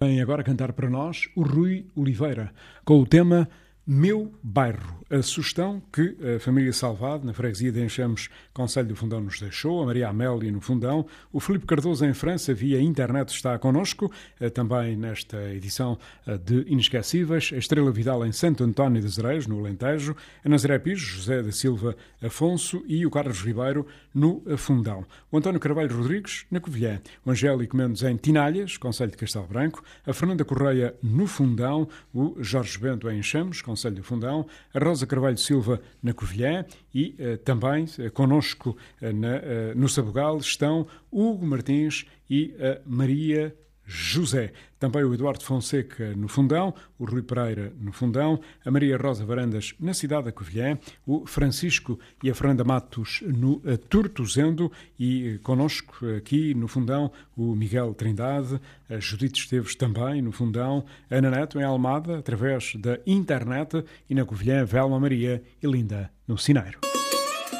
Vem agora cantar para nós o Rui Oliveira, com o tema Meu Bairro. A sugestão que a família Salvado, na freguesia de Enxames, Concelho do Fundão, nos deixou, a Maria Amélia no Fundão, o Filipe Cardoso em França, via internet, está connosco, também nesta edição de Inesquecíveis, a Estrela Vidal em Santo António de Azereiros, no Alentejo, a Nazaré Pires, José da Silva Afonso e o Carlos Ribeiro no Fundão. O António Carvalho Rodrigues, na Covilhã, o Angélico Mendes em Tinalhas, Concelho de Castelo Branco, a Fernanda Correia no Fundão, o Jorge Bento em Enxames, Concelho do Fundão, a Rosa Carvalho Silva na Covilhã e também connosco no Sabugal estão Hugo Martins e a Maria José. Também o Eduardo Fonseca no Fundão, o Rui Pereira no Fundão, a Maria Rosa Varandas na cidade da Covilhã, o Francisco e a Fernanda Matos no Tortozendo e connosco aqui no Fundão o Miguel Trindade, a Judite Esteves também no Fundão, a Ana Neto em Almada através da internet e na Covilhã Velma Maria e Linda no Cineiro.